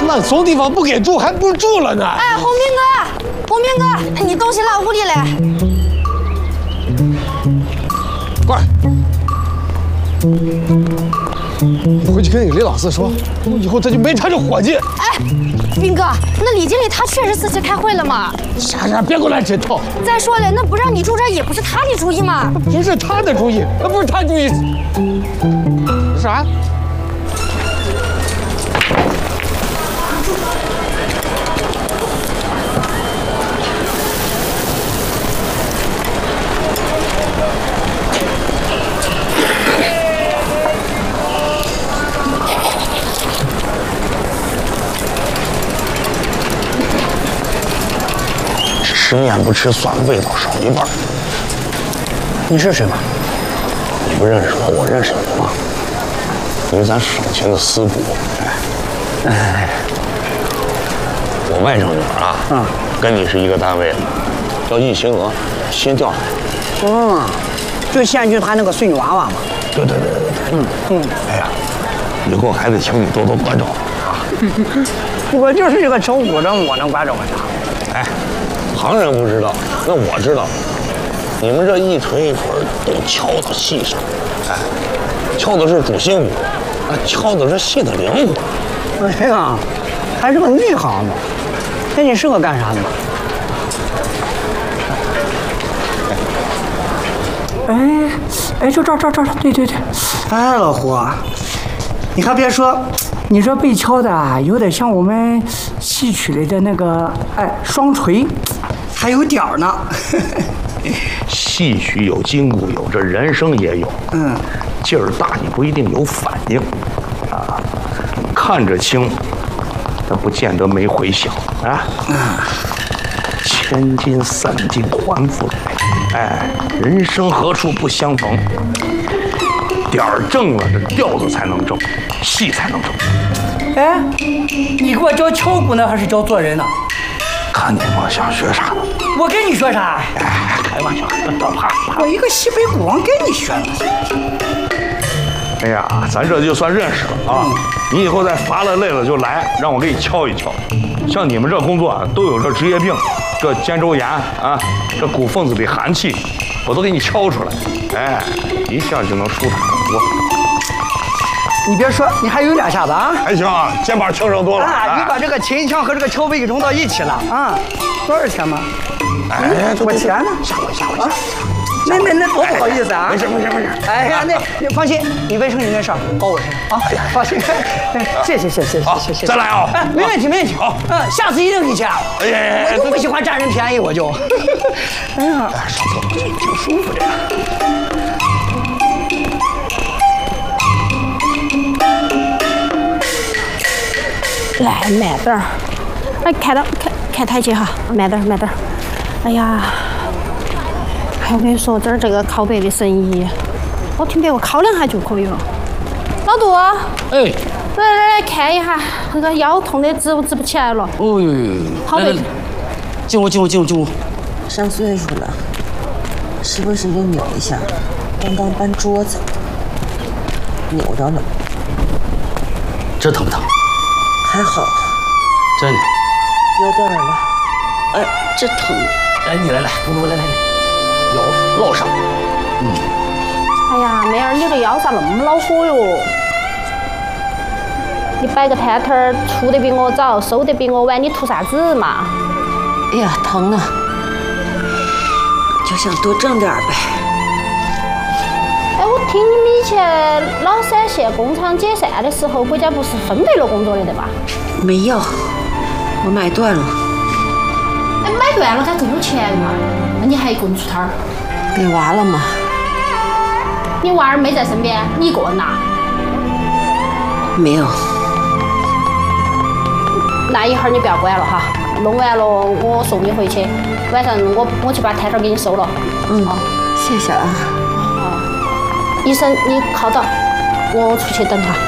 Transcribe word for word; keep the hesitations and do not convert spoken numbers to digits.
那怂地方不给住，还不住了呢。 哎，红兵哥，红兵哥，你东西落屋里了。 过来，你回去跟那个李老四说，以后他就没他这伙计。 哎，兵哥，那李经理他确实自己开会了吗？ 啥啥，别给我来这套。 再说了，那不让你住这儿也不是他的主意嘛。 不是他的主意，那不是他主意。啥？ 吃面不吃蒜，味道少一半。你是谁吗？你不认识我，我认识你吗？你是咱省钱的私补。哎，哎，我外甥女儿啊，嗯，跟你是一个单位的，叫易星娥，新调上来。 嗯，就县局他那个孙女娃娃嘛。 对对对对对，嗯嗯。哎呀，以后还得请你多多关照啊。 我就是一个小股长，我能关照他？ 哎。旁人不知道，那我知道。你们这一腿一腿都敲到戏上，哎，敲的是主心骨，啊，敲的是戏的灵魂。 哎呀，还是个女行子。那你是个干啥的？哎，哎，就这这这，对对对。哎，老胡，你还别说，你这被敲的啊，有点像我们戏曲里的那个哎双锤。还有点儿呢， 戏曲有筋骨有，这人生也有。嗯，劲儿大你不一定有反应，啊，看着轻，但不见得没回响啊。千金散尽还复来，哎，人生何处不相逢？点儿正了，这调子才能正，戏才能正。 哎，你给我教敲鼓呢，还是教做人呢？ 看你嘛，想学啥呢？ 我跟你学啥？ 哎，开玩笑，怕我一个西北鼓王跟你学呢。 哎呀，咱这就算认识了啊！嗯、你以后再乏了累了就来，让我给你敲一敲。像你们这工作啊，都有这职业病，这肩周炎啊，这骨缝子里寒气，我都给你敲出来，哎，一下就能舒坦很多。 你别说，你还有两下子啊！ 还行啊，肩膀轻省多了。 啊，你把这个秦腔和这个敲背给融到一起了啊！多少钱吗？ 哎， 我钱呢？ 下回下回下回。 那那那多不好意思啊！ 没事没事没事。 哎呀，那你放心，你卫生巾那事儿包我身上啊！放心，谢谢谢谢谢谢。 再来啊！ 哎，没问题没问题。好，嗯，下次一定给钱。哎呀，我就不喜欢占人便宜，我就。哎呀， 上厕所挺舒服的。 来，慢点儿。哎，看到看看台阶哈，慢点儿慢点儿。哎呀，哎，我跟你说，这儿这个靠背的生意，我听别个靠两下就可以了。老杜， 哎， 来来来看一下，那个腰痛的直不直不起来了。 哦呦呦， 靠背。 进屋进屋进屋进屋。 上岁数了，时不时就扭一下。刚刚搬桌子，扭着了。 这疼不疼？ 还好， 真的， 有点了。哎，这疼。 来，你来来，姑姑来来来，腰落上。嗯。 哎呀，妹儿，你这腰咋那么恼火哟？你摆个摊摊儿，出得比我早，收得比我晚，你图啥子嘛？ 哎呀，疼啊！就想多挣点呗。 哎，我听你们以前老陕县工厂解散的时候，国家不是分配了工作的对吧？ 没有，我买断了。 哎，买断了该更有钱嘛？那你还一个人出摊儿？ 给娃了嘛？ 你娃儿没在身边，你一个人呐？ 没有。 那一会儿你不要管了哈，弄完了我送你回去，晚上我我去把摊摊给你收了。 嗯，好，谢谢啊。 好，医生你靠着，我出去等他。